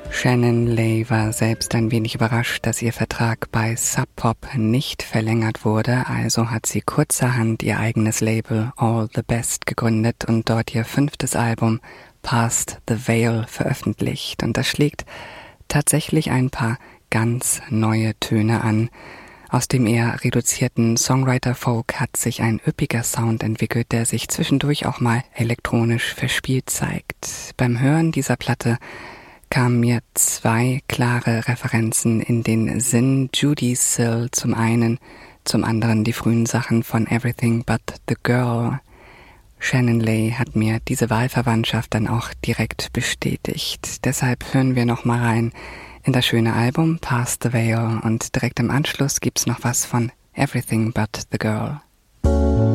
Shannon Lay war selbst ein wenig überrascht, dass ihr Vertrag bei Sub Pop nicht verlängert wurde, also hat sie kurzerhand ihr eigenes Label All the Best gegründet und dort ihr 5. Album Past the Veil veröffentlicht. Und das schlägt tatsächlich ein paar ganz neue Töne an. Aus dem eher reduzierten Songwriter-Folk hat sich ein üppiger Sound entwickelt, der sich zwischendurch auch mal elektronisch verspielt zeigt. Beim Hören dieser Platte kamen mir 2 klare Referenzen in den Sinn. Judy Sill zum einen, zum anderen die frühen Sachen von Everything But the Girl. Shannon Lay hat mir diese Wahlverwandtschaft dann auch direkt bestätigt. Deshalb hören wir noch mal rein in das schöne Album Past the Veil und direkt im Anschluss gibt's noch was von Everything But the Girl.